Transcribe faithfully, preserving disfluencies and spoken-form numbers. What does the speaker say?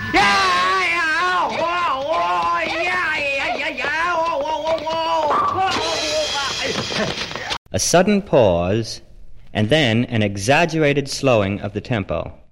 Yeah, yeah, whoa, whoa, yeah, yeah, yeah, yeah, whoa, whoa, whoa, whoa. A sudden pause, and then an exaggerated slowing of the tempo.